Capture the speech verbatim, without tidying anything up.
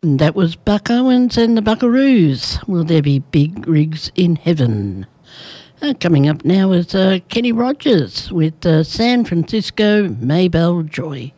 And that was Buck Owens and the Buckaroos. Will there be big rigs in heaven? Uh, coming up now is uh, Kenny Rogers with uh, San Francisco Maybelle Joy.